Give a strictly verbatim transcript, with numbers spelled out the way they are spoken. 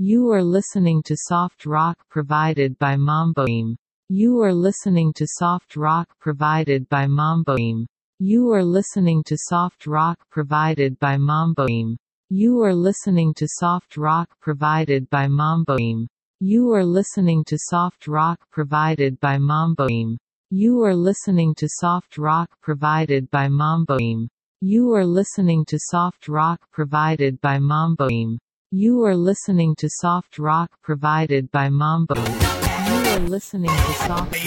You are listening to soft rock provided by Mamboim. You are listening to soft rock provided by Mamboim. You are listening to soft rock provided by Mamboim. You are listening to soft rock provided by Mamboim. You are listening to soft rock provided by Mamboim. You are listening to soft rock provided by Mamboim. You are listening to soft rock provided by Mamboim. You are listening to soft rock provided by Mamboim. You are listening to soft